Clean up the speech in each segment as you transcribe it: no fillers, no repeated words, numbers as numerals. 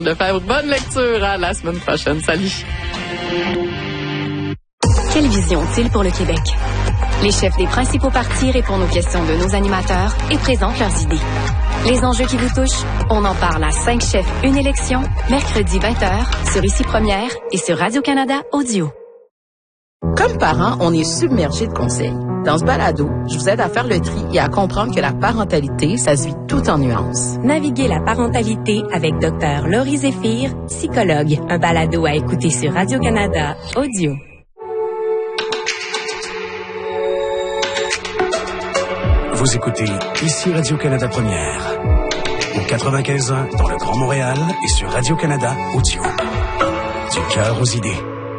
De faire bonne lecture à la semaine prochaine. Salut. Quelle vision ont-ils pour le Québec? Les chefs des principaux partis répondent aux questions de nos animateurs et présentent leurs idées. Les enjeux qui vous touchent, on en parle à 5 chefs, une élection, mercredi 20h, sur Ici Première et sur Radio-Canada Audio. Comme parents, on est submergé de conseils. Dans ce balado, je vous aide à faire le tri et à comprendre que la parentalité, ça se vit tout en nuances. Naviguez la parentalité avec Dr. Laurie Zéphir, psychologue. Un balado à écouter sur Radio-Canada Audio. Vous écoutez Ici Radio-Canada Première, au 95.1 dans le Grand Montréal et sur Radio-Canada Audio. Du cœur aux idées.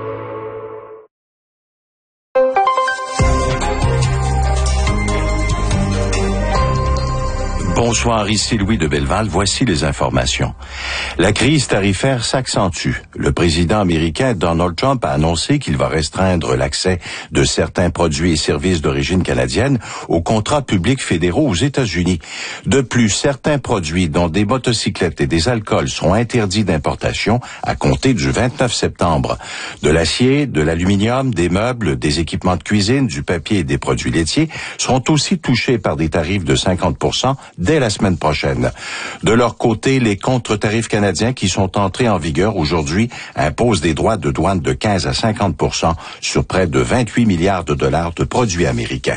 Bonsoir, ici Louis de Belleval. Voici les informations. La crise tarifaire s'accentue. Le président américain Donald Trump a annoncé qu'il va restreindre l'accès de certains produits et services d'origine canadienne aux contrats publics fédéraux aux États-Unis. De plus, certains produits, dont des motocyclettes et des alcools, seront interdits d'importation à compter du 29 septembre. De l'acier, de l'aluminium, des meubles, des équipements de cuisine, du papier et des produits laitiers seront aussi touchés par des tarifs de 50% dès la semaine prochaine. De leur côté, les contre-tarifs canadiens qui sont entrés en vigueur aujourd'hui imposent des droits de douane de 15 à 50% sur près de 28 milliards de dollars de produits américains.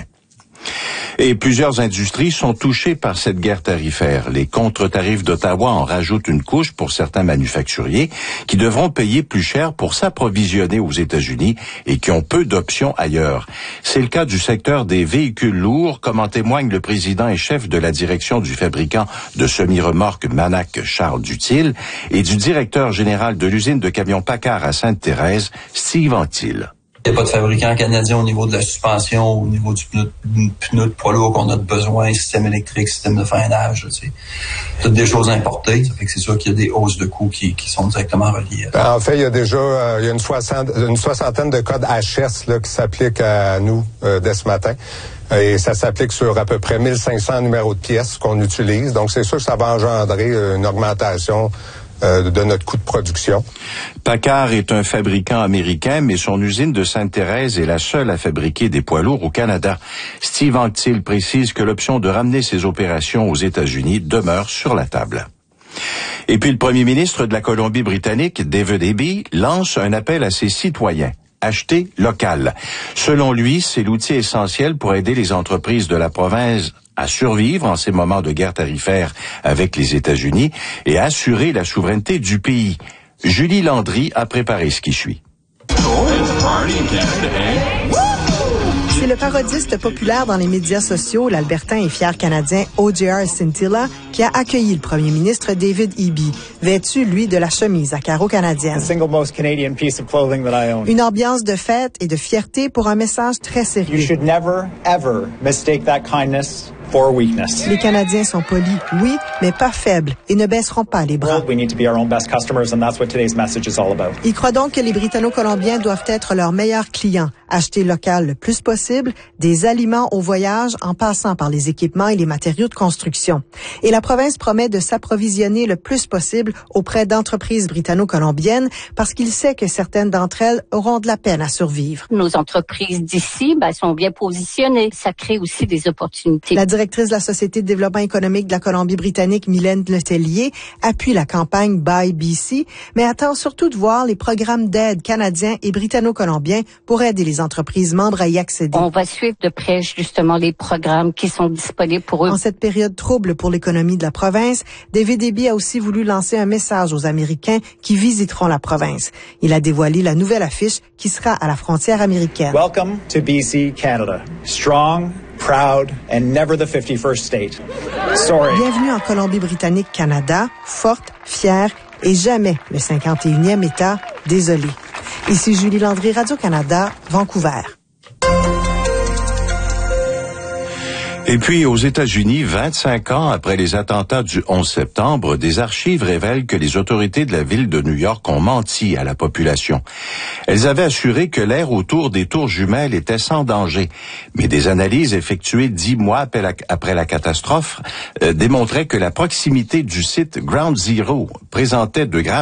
Et plusieurs industries sont touchées par cette guerre tarifaire. Les contre-tarifs d'Ottawa en rajoutent une couche pour certains manufacturiers qui devront payer plus cher pour s'approvisionner aux États-Unis et qui ont peu d'options ailleurs. C'est le cas du secteur des véhicules lourds, comme en témoigne le président et chef de la direction du fabricant de semi-remorques Manac, Charles Dutil, et du directeur général de l'usine de camions Paccard à Sainte-Thérèse, Steve Anctil. Il n'y a pas de fabricant canadien au niveau de la suspension, au niveau du pneu de poids lourd qu'on a besoin, système électrique, système de freinage, tu sais. Toutes des choses importées. Ça fait que c'est sûr qu'il y a des hausses de coûts qui sont directement reliées. En fait, il y a déjà une soixantaine de codes HS là, qui s'appliquent à nous dès ce matin. Et ça s'applique sur à peu près 1500 numéros de pièces qu'on utilise. Donc, c'est sûr que ça va engendrer une augmentation de notre coût de production. Paccard est un fabricant américain, mais son usine de Sainte-Thérèse est la seule à fabriquer des poids lourds au Canada. Steve Anctil précise que l'option de ramener ses opérations aux États-Unis demeure sur la table. Et puis le premier ministre de la Colombie-Britannique, David Eby, lance un appel à ses citoyens. Acheter local. Selon lui, c'est l'outil essentiel pour aider les entreprises de la province à survivre en ces moments de guerre tarifaire avec les États-Unis et à assurer la souveraineté du pays. Julie Landry a préparé ce qui suit. C'est le parodiste populaire dans les médias sociaux, l'Albertain et fier Canadien O.J.R. Scintilla, qui a accueilli le premier ministre David Eby, vêtu, lui, de la chemise à carreaux canadienne. Une ambiance de fête et de fierté pour un message très sérieux. You should never, ever mistake that kindness for weakness. Les Canadiens sont polis, oui, mais pas faibles et ne baisseront pas les bras. We need to be our own best customers, and that's what today's message is all about. Il croit donc que les Britanno-Colombiens doivent être leurs meilleurs clients, acheter local le plus possible, des aliments au voyage en passant par les équipements et les matériaux de construction. Et la province promet de s'approvisionner le plus possible auprès d'entreprises britanno-colombiennes parce qu'il sait que certaines d'entre elles auront de la peine à survivre. Nos entreprises d'ici sont bien positionnées. Ça crée aussi des opportunités. La directrice de la Société de développement économique de la Colombie-Britannique, Mylène Letellier, appuie la campagne Buy BC, mais attend surtout de voir les programmes d'aide canadiens et britanno-colombiens pour aider les entreprises membres à y accéder. On va suivre de près justement les programmes qui sont disponibles pour eux. En cette période trouble pour l'économie de la province, David Eby a aussi voulu lancer un message aux Américains qui visiteront la province. Il a dévoilé la nouvelle affiche qui sera à la frontière américaine. Welcome to BC, Canada. Strong, proud, and never the 51st state. Sorry. Bienvenue en Colombie-Britannique, Canada, forte, fière et jamais le 51e État, désolé. Ici Julie Landry, Radio-Canada, Vancouver. Et puis, aux États-Unis, 25 ans après les attentats du 11 septembre, des archives révèlent que les autorités de la ville de New York ont menti à la population. Elles avaient assuré que l'air autour des tours jumelles était sans danger. Mais des analyses effectuées 10 mois après la catastrophe démontraient que la proximité du site Ground Zero présentait de graves